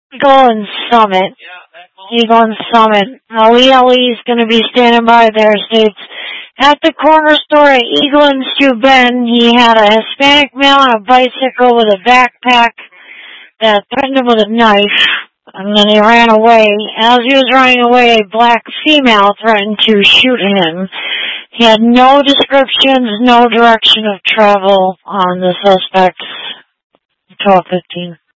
Eagle and Summit. Eagle and Summit. Lee is going to be standing by there. States, at the corner store at Eagle and Stu Ben, he had a Hispanic male on a bicycle with a backpack that threatened him with a knife, and then he ran away. As he was running away, a black female threatened to shoot him. He had no descriptions, no direction of travel on the suspect. 12:15.